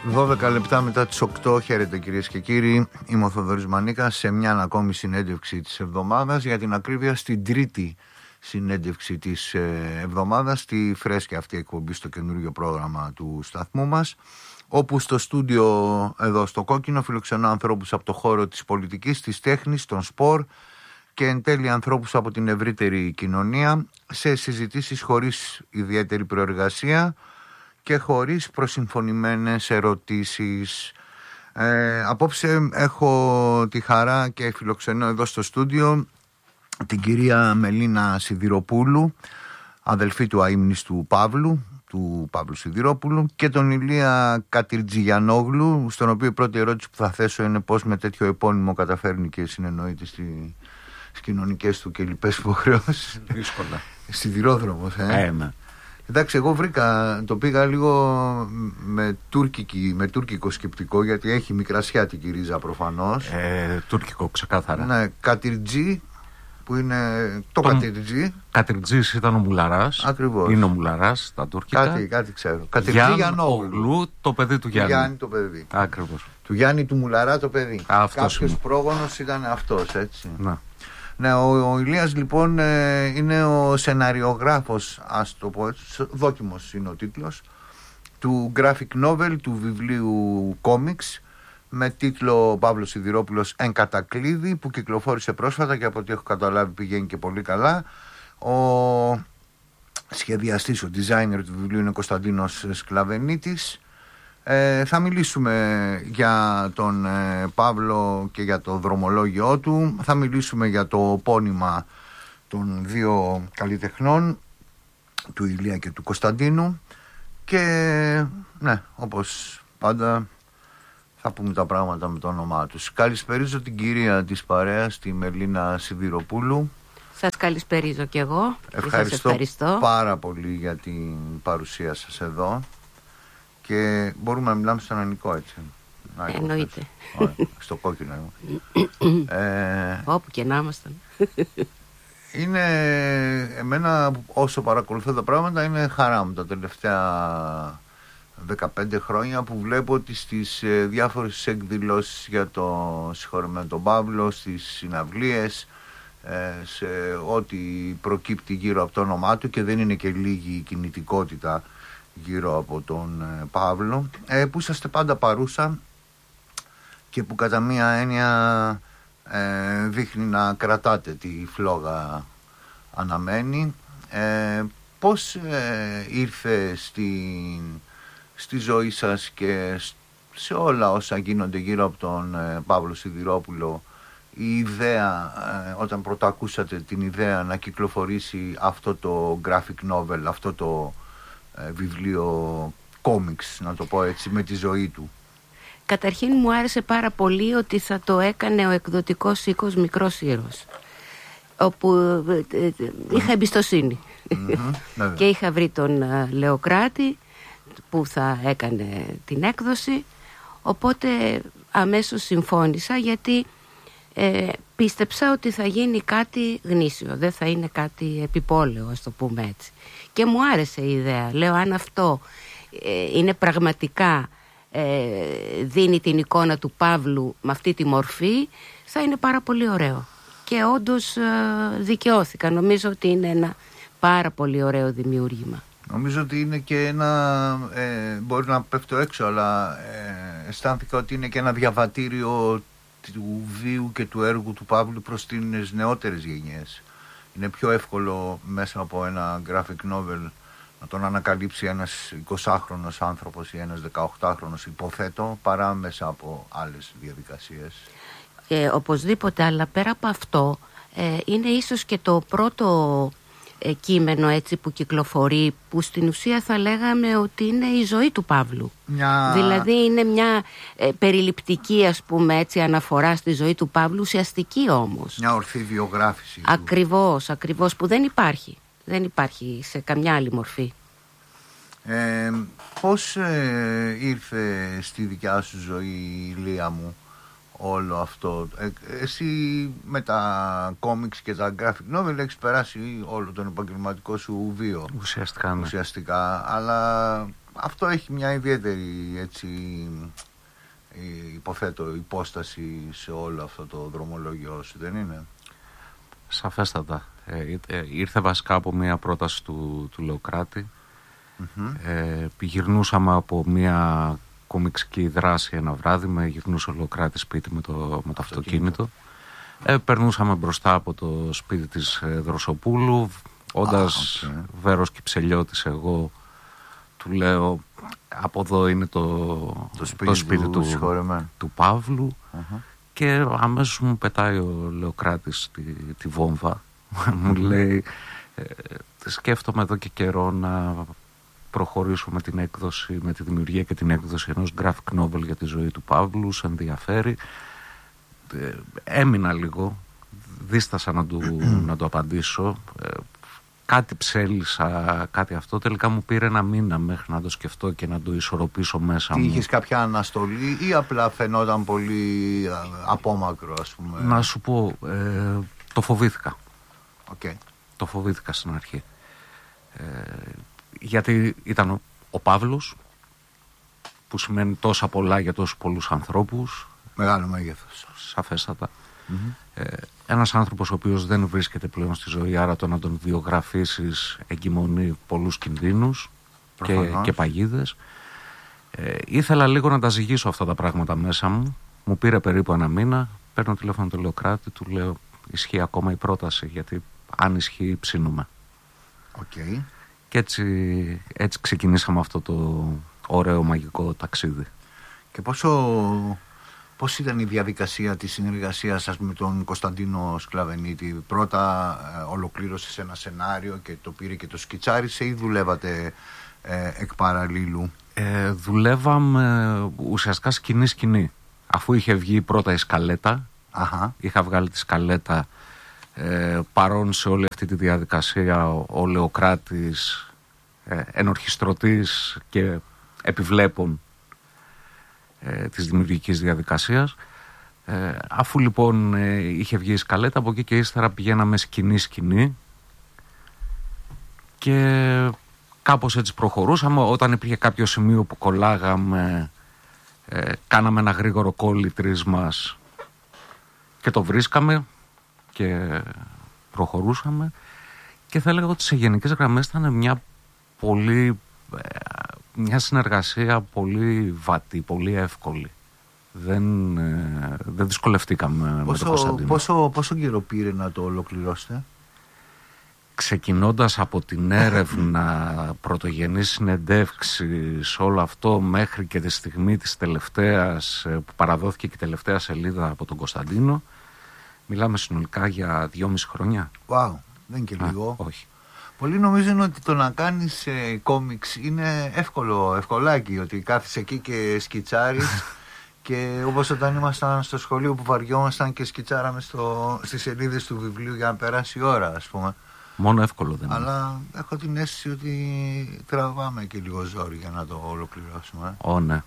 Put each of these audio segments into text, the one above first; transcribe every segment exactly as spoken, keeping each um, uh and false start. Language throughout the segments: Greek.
δώδεκα λεπτά μετά τις οκτώ, χαίρετε κυρίες και κύριοι. Είμαι ο Θοδωρής Μανίκας σε μια ακόμη συνέντευξη της εβδομάδας, για την ακρίβεια στην τρίτη συνέντευξη της εβδομάδας, στη φρέσκια αυτή εκπομπή στο καινούργιο πρόγραμμα του σταθμού μας, όπου στο στούντιο εδώ στο Κόκκινο φιλοξενώ ανθρώπους από το χώρο της πολιτικής, της τέχνης, των σπορ και εν τέλει ανθρώπους από την ευρύτερη κοινωνία, σε συζητήσεις χωρίς ιδιαίτερη προεργασία και χωρίς προσυμφωνημένες ερωτήσεις. Ε, απόψε έχω τη χαρά και φιλοξενώ εδώ στο στούντιο την κυρία Μελίνα Σιδηροπούλου, αδελφή του αείμνηστου Παύλου, του Παύλου Σιδηρόπουλου, και τον Ηλία Κατριτζιγιανόγλου, στον οποίο η πρώτη ερώτηση που θα θέσω είναι πώς με τέτοιο επώνυμο καταφέρνει και συνεννοείται στη, στις κοινωνικές του και λοιπές υποχρεώσεις. Δύσκολα. Σιδηρόδρομος, ε. ε ναι. Εντάξει, εγώ βρήκα, το πήγα λίγο με, τουρκική, με τουρκικό σκεπτικό, γιατί έχει μικρασιάτικη ρίζα προφανώς. Ε, τουρκικό ξεκάθαρα. Ναι, Κατριτζή, που είναι το, το Κατριτζή. Κατριτζής ήταν ο Μουλαράς. Ακριβώς. Είναι ο Μουλαράς, τα τουρκικά. Κάτι, κάτι ξέρω. Κατριτζιγιανόγλου, το παιδί του Γιάννη. Γιάννη το παιδί. Ακριβώς. Του Γιάννη του Μουλαρά το παιδί. Κάποιος πρόγονος ήταν αυτός, έτσι. Να. Ναι, ο, ο Ηλίας λοιπόν ε, είναι ο σεναριογράφος, ας το πω έτσι, δόκιμος είναι ο τίτλος, του graphic novel, του βιβλίου comics, με τίτλο Παύλος Σιδηρόπουλος εν κατακλείδη, που κυκλοφόρησε πρόσφατα και από ό,τι έχω καταλάβει πηγαίνει και πολύ καλά. Ο σχεδιαστής, ο designer του βιβλίου είναι Κωνσταντίνος Σκλαβενίτης. Ε, θα μιλήσουμε για τον ε, Παύλο και για το δρομολόγιο του. Θα μιλήσουμε για το πόνημα των δύο καλλιτεχνών, του Ηλία και του Κωνσταντίνου. Και ναι, όπως πάντα θα πούμε τα πράγματα με το όνομά τους. Καλησπερίζω την κυρία της παρέας, τη Μελίνα Σιδηροπούλου. Σας καλησπερίζω κι εγώ. Ευχαριστώ, σας ευχαριστώ πάρα πολύ για την παρουσία σας εδώ. Και μπορούμε να μιλάμε στον ελληνικό, έτσι. Να, εννοείται. Ωραία, στο Κόκκινο. ε, Όπου και να ήμασταν. Είναι εμένα, όσο παρακολουθώ τα πράγματα, είναι χαρά μου τα τελευταία δεκαπέντε χρόνια που βλέπω ότι στις ε, διάφορες εκδηλώσεις για το συγχωρεμένο τον Παύλο, στις συναυλίες, ε, σε ό,τι προκύπτει γύρω από το όνομά του, και δεν είναι και λίγη η κινητικότητα γύρω από τον ε, Παύλο, ε, που είσαστε πάντα παρούσα και που κατά μία έννοια ε, δείχνει να κρατάτε τη φλόγα αναμένη. Ε, πώς ε, ήρθε στη, στη ζωή σας και σε όλα όσα γίνονται γύρω από τον ε, Παύλο Σιδηρόπουλο η ιδέα, ε, όταν πρώτα ακούσατε την ιδέα να κυκλοφορήσει αυτό το graphic novel, αυτό το βιβλίο κόμιξ, να το πω έτσι, με τη ζωή του? Καταρχήν μου άρεσε πάρα πολύ ότι θα το έκανε ο εκδοτικός οίκος Μικρός Ήρος, όπου είχα εμπιστοσύνη. Mm-hmm, και είχα βρει τον Λεοκράτη που θα έκανε την έκδοση, οπότε αμέσως συμφώνησα, γιατί ε, πίστεψα ότι θα γίνει κάτι γνήσιο, δεν θα είναι κάτι επιπόλαιο, ας το πούμε έτσι. Και μου άρεσε η ιδέα. Λέω, αν αυτό ε, είναι πραγματικά, ε, δίνει την εικόνα του Παύλου με αυτή τη μορφή, θα είναι πάρα πολύ ωραίο. Και όντως ε, δικαιώθηκα. Νομίζω ότι είναι ένα πάρα πολύ ωραίο δημιούργημα. Νομίζω ότι είναι και ένα, ε, μπορεί να πέφτω έξω, αλλά ε, αισθάνθηκα ότι είναι και ένα διαβατήριο του βίου και του έργου του Παύλου προς τις νεότερες γενιές. Είναι πιο εύκολο μέσα από ένα graphic novel να τον ανακαλύψει ένας εικοσάχρονος άνθρωπος ή ένας δεκαοκτάχρονος, υποθέτω, παρά μέσα από άλλες διαδικασίες. Ε, οπωσδήποτε, αλλά πέρα από αυτό ε, είναι ίσως και το πρώτο ε, κείμενο έτσι που κυκλοφορεί, που στην ουσία θα λέγαμε ότι είναι η ζωή του Παύλου. Μια... Δηλαδή είναι μια ε, περιληπτική, ας πούμε έτσι, αναφορά στη ζωή του Παύλου, ουσιαστική όμως. Μια ορθή βιογράφηση. Ακριβώς, ακριβώς, που δεν υπάρχει. Δεν υπάρχει σε καμιά άλλη μορφή. Ε, πώς ε, ήρθε στη δικιά σου ζωή, Ηλία μου, όλο αυτό? Ε, εσύ με τα κόμιξ και τα graphic novel έχεις περάσει όλο τον επαγγελματικό σου βίο. Ουσιαστικά, ναι. Ουσιαστικά, αλλά αυτό έχει μια ιδιαίτερη, έτσι, υποθέτω, υπόσταση σε όλο αυτό το δρομολόγιο σου, δεν είναι? Σαφέστατα. Ε, ε, ήρθε βασικά από μια πρόταση του, του Λεοκράτη. Mm-hmm. Ε, γυρνούσαμε από μια κομιξική δράση ένα βράδυ, με γυρνούσε ο Λεοκράτη σπίτι με το, με το αυτοκίνητο. Ε, περνούσαμε μπροστά από το σπίτι της ε, Δροσοπούλου, όντας ah, okay. Βέρος Κυψελιώτης εγώ, του λέω από εδώ είναι το, το σπίτι, το σπίτι του, του, του Παύλου uh-huh. Και αμέσως μου πετάει ο Λεοκράτης τη, τη βόμβα. Μου λέει ε, σκέφτομαι εδώ και καιρό να προχωρήσουμε την έκδοση, με τη δημιουργία και την έκδοση ενός graphic novel για τη ζωή του Παύλου, σε ενδιαφέρει. Ε, έμεινα λίγο, δίστασα να του, να του απαντήσω. Ε, κάτι ψέλισα, κάτι αυτό. Τελικά μου πήρε ένα μήνα μέχρι να το σκεφτώ και να το ισορροπήσω μέσα Τι, μου. Είχες κάποια αναστολή ή απλά φαινόταν πολύ απόμακρο, ας πούμε? Να σου πω, ε, το φοβήθηκα. Okay. Το φοβήθηκα στην αρχή. Ε, γιατί ήταν ο, ο Παύλος, που σημαίνει τόσα πολλά για τόσους πολλούς ανθρώπους. Μεγάλο μέγεθος. Σαφέστατα. Mm-hmm. Ε, ένας άνθρωπος ο οποίος δεν βρίσκεται πλέον στη ζωή, άρα το να τον βιογραφίσεις εγκυμονεί πολλούς κινδύνους και, και παγίδες. Ε, ήθελα λίγο να τα ζυγίσω αυτά τα πράγματα μέσα μου. Μου πήρε περίπου ένα μήνα. Παίρνω τηλέφωνο του Λεοκράτη, του λέω ισχύει ακόμα η πρόταση, γιατί αν ισχύει ψήνουμε. Okay. Και έτσι, έτσι ξεκινήσαμε αυτό το ωραίο μαγικό ταξίδι. Και πόσο... Πώς ήταν η διαδικασία της συνεργασίας σας με τον Κωνσταντίνο Σκλαβενίτη? Πρώτα ε, ολοκλήρωσες ένα σενάριο και το πήρε και το σκιτσάρισε, ή δουλεύατε ε, εκ παραλλήλου? Ε, δουλεύαμε ουσιαστικά σκηνή-σκηνή. Αφού είχε βγει πρώτα η σκαλέτα, Αχα. είχα βγάλει τη σκαλέτα, ε, παρόν σε όλη αυτή τη διαδικασία ο, ο Λεοκράτης, ε, ενορχιστρωτής και επιβλέπων ε, της δημιουργικής διαδικασίας. Ε, αφού λοιπόν ε, είχε βγει η σκαλέτα, από εκεί και ύστερα πηγαίναμε σκηνή-σκηνή και κάπως έτσι προχωρούσαμε. Όταν υπήρχε κάποιο σημείο που κολλάγαμε, ε, κάναμε ένα γρήγορο κόλλι τρεις μας και το βρίσκαμε και προχωρούσαμε. Και θα έλεγα ότι σε γενικές γραμμές ήταν μια πολύ ε, μια συνεργασία πολύ βατή, πολύ εύκολη. Δεν, ε, δεν δυσκολευτήκαμε πόσο, με τον Κωνσταντίνο. Πόσο, πόσο καιρό πήρε να το ολοκληρώσετε? Ξεκινώντας από την έρευνα, πρωτογενείς συνεντεύξεις, όλο αυτό μέχρι και τη στιγμή της τελευταίας, που παραδόθηκε και η τελευταία σελίδα από τον Κωνσταντίνο, μιλάμε συνολικά για δυόμιση χρόνια. Wow, δεν είναι και λίγο. Α, όχι. Πολλοί νομίζουν ότι το να κάνεις ε, κόμιξ είναι εύκολο, ευκολάκι, ότι κάθεσαι εκεί και σκιτσάρεις και όπως όταν ήμασταν στο σχολείο που βαριόμασταν και σκιτσάραμε στο, στις σελίδες του βιβλίου για να περάσει η ώρα, ας πούμε. Μόνο εύκολο δεν είναι. Αλλά έχω την αίσθηση ότι τραβάμε και λίγο ζόρι για να το ολοκληρώσουμε. Ω, ναι.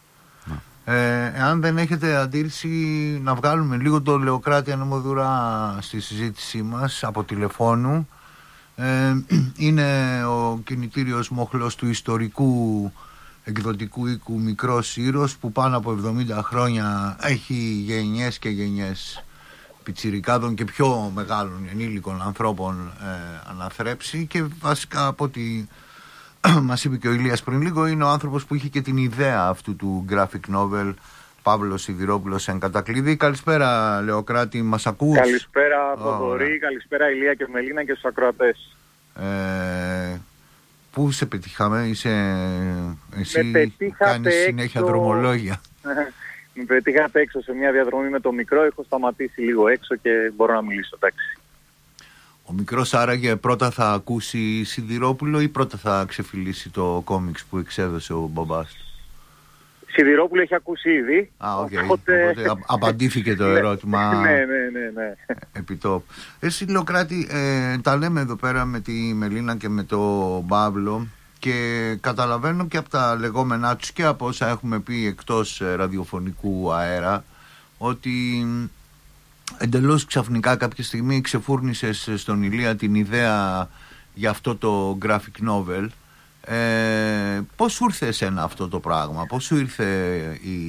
Ε, εάν δεν έχετε αντίρρηση, να βγάλουμε λίγο το Λεοκράτη Ανεμοδουρά στη συζήτησή μας από τηλεφώνου. Ε, είναι ο κινητήριος μοχλός του ιστορικού εκδοτικού οίκου Μικρός Ήρος, που πάνω από εβδομήντα χρόνια έχει γενιές και γενιές πιτσιρικάδων και πιο μεγάλων ενήλικων ανθρώπων ε, αναθρέψει, και βασικά από ό,τι μας είπε και ο Ηλίας πριν λίγο, είναι ο άνθρωπος που είχε και την ιδέα αυτού του graphic novel, Παύλος Σιδηρόπουλος εν κατακλείδη. Καλησπέρα Λεοκράτη, μας ακούς? Καλησπέρα Θοδωρή, oh, καλησπέρα Ηλία και Μελίνα και στους ακροατές. Ε, πού σε πετύχαμε, είσαι, εσύ κάνεις συνέχεια έξω... δρομολόγια. Με πετύχατε έξω σε μια διαδρομή με το μικρό, έχω σταματήσει λίγο έξω και μπορώ να μιλήσω, εντάξει. Ο μικρός άραγε πρώτα θα ακούσει Σιδηρόπουλο ή πρώτα θα ξεφυλίσει το κόμιξ που εξέδωσε ο μπαμπάς? Σιδηρόπουλο έχει ακούσει ήδη. Α, οκ. Okay. Οπότε... Οπότε απαντήθηκε το ερώτημα. ναι, ναι, ναι, ναι. Επιτόπου. Εσύ Λεοκράτη, ε, τα λέμε εδώ πέρα με τη Μελίνα και με τον Παύλο και καταλαβαίνω και από τα λεγόμενά τους και από όσα έχουμε πει εκτός ραδιοφωνικού αέρα ότι εντελώς ξαφνικά κάποια στιγμή ξεφούρνησες στον Ηλία την ιδέα για αυτό το graphic novel. Ε, πώς σου ήρθε εσένα αυτό το πράγμα, πώς σου ήρθε η,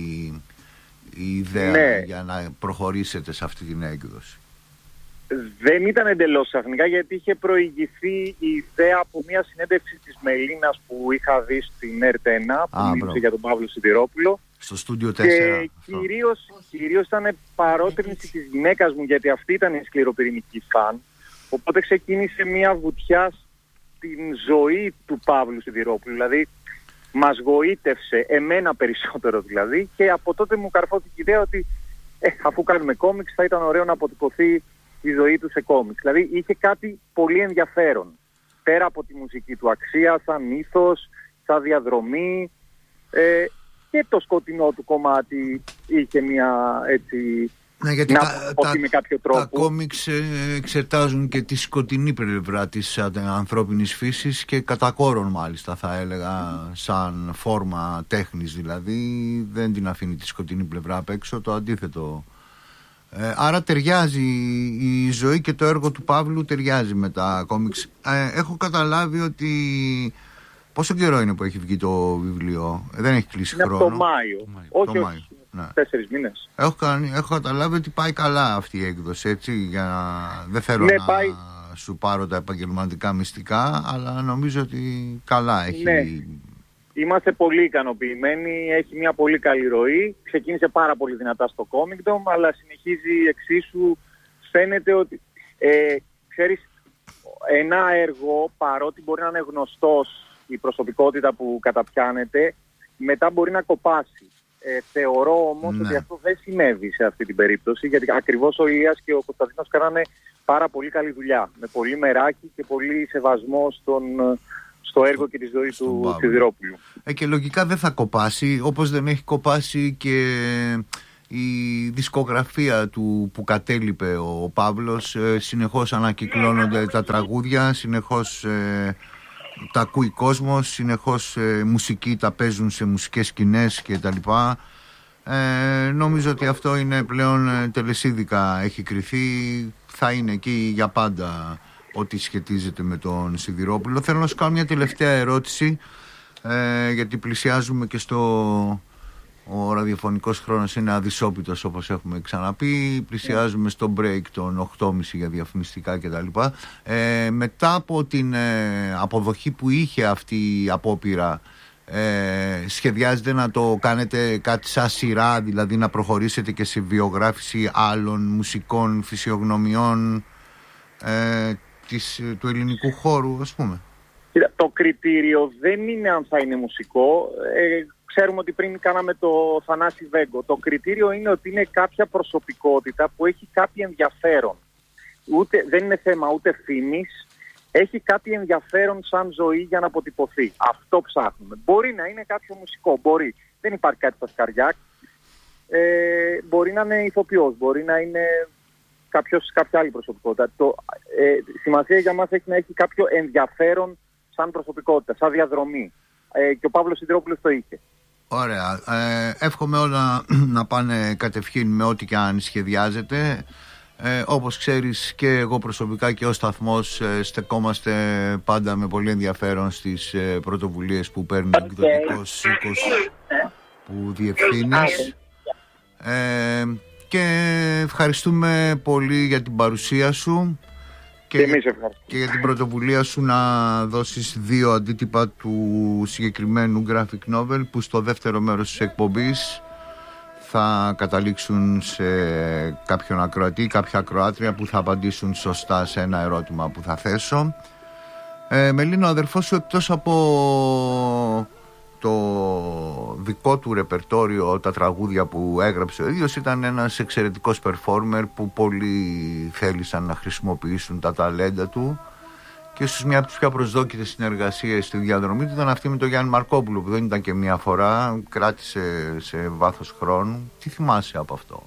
η ιδέα ναι. για να προχωρήσετε σε αυτή την έκδοση? Δεν ήταν εντελώς ξαφνικά, γιατί είχε προηγηθεί η ιδέα από μια συνέντευξη της Μελίνας που είχα δει στην ΕΡΤ ένα, που Α, μίλησε για τον Παύλο Σιδηρόπουλο. Στο στούντιο τέσσερα. Και κυρίως, κυρίως ήταν παρότρινση της γυναίκας μου, γιατί αυτή ήταν η σκληροπυρηνική φαν. Οπότε ξεκίνησε μια βουτιά στην ζωή του Παύλου Σιδηρόπουλου. Δηλαδή, μας γοήτευσε, εμένα περισσότερο δηλαδή, και από τότε μου καρφώθηκε η ιδέα ότι ε, αφού κάνουμε κόμιξ θα ήταν ωραίο να αποτυπωθεί η ζωή του σε κόμιξ. Δηλαδή είχε κάτι πολύ ενδιαφέρον. Πέρα από τη μουσική του αξία, σαν μύθος, σαν διαδρομή, ε, και το σκοτεινό του κομμάτι είχε μια έτσι... Ναι, γιατί να τα, τα, με κάποιο τρόπο. Τα κόμιξ εξετάζουν και τη σκοτεινή πλευρά της ανθρώπινης φύσης και κατά κόρον μάλιστα θα έλεγα, σαν φόρμα τέχνης δηλαδή, δεν την αφήνει τη σκοτεινή πλευρά απ' έξω, το αντίθετο. Ε, άρα ταιριάζει η ζωή και το έργο του Παύλου, ταιριάζει με τα κόμιξ. Ε, έχω καταλάβει ότι... Πόσο καιρό είναι που έχει βγει το βιβλίο? Ε, δεν έχει κλείσει είναι χρόνο. Το Μάιο. Το Μάιο. Όχι, το όχι. Μάιο. Ναι. Τέσσερις μήνες. Έχω, έχω καταλάβει ότι πάει καλά αυτή η έκδοση, έτσι, για να... δεν θέλω ναι, να πάει... σου πάρω τα επαγγελματικά μυστικά, αλλά νομίζω ότι καλά έχει... Ναι. Είμαστε πολύ ικανοποιημένοι, έχει μια πολύ καλή ροή, ξεκίνησε πάρα πολύ δυνατά στο Comicdom, αλλά συνεχίζει εξίσου. Φαίνεται ότι, ε, ξέρεις, ένα έργο, παρότι μπορεί να είναι γνωστός η προσωπικότητα που καταπιάνεται, μετά μπορεί να κοπάσει. Ε, θεωρώ όμως ναι. ότι αυτό δεν συνέβη σε αυτή την περίπτωση, γιατί ακριβώς ο Ηλίας και ο Κωνσταντίνος κάνανε πάρα πολύ καλή δουλειά, με πολύ μεράκι και πολύ σεβασμό στον, στο έργο και τη ζωή του Σιδηρόπουλου. Ε, και λογικά δεν θα κοπάσει, όπως δεν έχει κοπάσει και η δισκογραφία του που κατέλειπε ο Παύλος. Ε, συνεχώς ανακυκλώνονται τα τραγούδια, συνεχώς ε, τα ακούει κόσμος, συνεχώς ε, μουσική τα παίζουν σε μουσικές σκηνές και τα λοιπά. Ε, νομίζω ότι αυτό είναι πλέον ε, τελεσίδικα έχει κριθεί, θα είναι εκεί για πάντα ό,τι σχετίζεται με τον Σιδηρόπουλο. Θέλω να σου κάνω μια τελευταία ερώτηση, ε, γιατί πλησιάζουμε και στο... Ο ραδιοφωνικός χρόνος είναι αδυσόπιτος, όπως έχουμε ξαναπεί. Πλησιάζουμε στο break των οκτώ και μισή για διαφημιστικά κτλ. Ε, μετά από την ε, αποδοχή που είχε αυτή η απόπειρα, ε, σχεδιάζετε να το κάνετε κάτι σαν σειρά, δηλαδή να προχωρήσετε και σε βιογράφηση άλλων μουσικών φυσιογνωμιών ε, της, του ελληνικού χώρου, ας πούμε? Το κριτήριο δεν είναι αν θα είναι μουσικό. Ε, Ξέρουμε ότι πριν κάναμε το Θανάση Βέγκο. Το κριτήριο είναι ότι είναι κάποια προσωπικότητα που έχει κάποιο ενδιαφέρον. Ούτε, δεν είναι θέμα ούτε φήμης. Έχει κάποιο ενδιαφέρον σαν ζωή για να αποτυπωθεί. Αυτό ψάχνουμε. Μπορεί να είναι κάποιο μουσικό. Μπορεί. Δεν υπάρχει κάτι στα σκαριά. Ε, μπορεί να είναι ηθοποιός. Μπορεί να είναι κάποιος, κάποια άλλη προσωπικότητα. Το, ε, σημασία για μας έχει να έχει κάποιο ενδιαφέρον σαν προσωπικότητα, σαν διαδρομή. Ε, και ο Παύλος Σιδηρόπουλος το είχε. Ωραία. Ε, εύχομαι όλα να πάνε κατευχήν με ό,τι και αν σχεδιάζεται. Ε, όπως ξέρεις και εγώ προσωπικά και ο σταθμός ε, στεκόμαστε πάντα με πολύ ενδιαφέρον στις ε, πρωτοβουλίες που παίρνει ο εκδοτικός οίκος που διευθύνεις. Ε, και ευχαριστούμε πολύ για την παρουσία σου. Και, και, και για την πρωτοβουλία σου να δώσεις δύο αντίτυπα του συγκεκριμένου graphic novel που στο δεύτερο μέρος της εκπομπής θα καταλήξουν σε κάποιον ακροατή ή κάποια ακροάτρια που θα απαντήσουν σωστά σε ένα ερώτημα που θα θέσω. Ε, Μελίνα, ο αδερφός σου, εκτός από το δικό του ρεπερτόριο, τα τραγούδια που έγραψε ο ίδιος, ήταν ένας εξαιρετικός performer που πολλοί θέλησαν να χρησιμοποιήσουν τα ταλέντα του, και ίσως μια από τις πιο προσδόκητες συνεργασίες στη διαδρομή του ήταν αυτή με τον Γιάννη Μαρκόπουλο, που δεν ήταν και μια φορά, κράτησε σε βάθος χρόνου. Τι θυμάσαι από αυτό?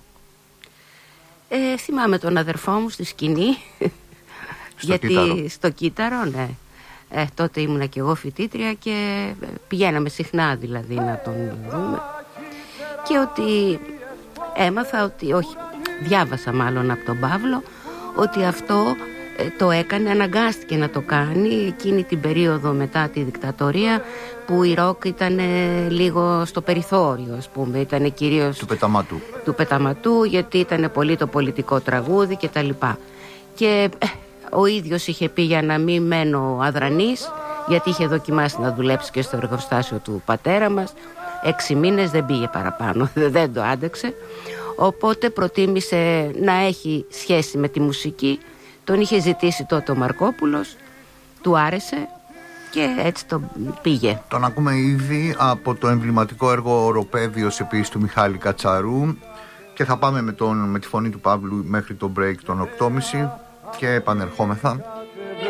Ε, θυμάμαι τον αδερφό μου στη σκηνή. Στο γιατί κύτταρο. Στο κύτταρο, ναι. Ε, τότε ήμουνα και εγώ φοιτήτρια και πηγαίναμε συχνά δηλαδή να τον δούμε. Και ότι έμαθα ότι, όχι, διάβασα μάλλον από τον Παύλο, ότι αυτό το έκανε, αναγκάστηκε να το κάνει εκείνη την περίοδο μετά τη δικτατορία που η ροκ ήταν λίγο στο περιθώριο, ας πούμε, ήταν κυρίως του πεταματού, του πεταματού γιατί ήταν πολύ το πολιτικό τραγούδι και τα λοιπά. Και ε, ο ίδιος είχε πει για να μην μένω αδρανής, γιατί είχε δοκιμάσει να δουλέψει και στο εργοστάσιο του πατέρα μας. Έξι μήνες δεν πήγε παραπάνω, δεν το άντεξε. Οπότε προτίμησε να έχει σχέση με τη μουσική. Τον είχε ζητήσει τότε ο Μαρκόπουλος, του άρεσε και έτσι το πήγε. Τον ακούμε ήδη από το εμβληματικό έργο «Οροπέδιος» επίσης του Μιχάλη Κατσαρού, και θα πάμε με, τον, με τη φωνή του Παύλου μέχρι το break των οκτώ και μισή και επανερχόμεθα.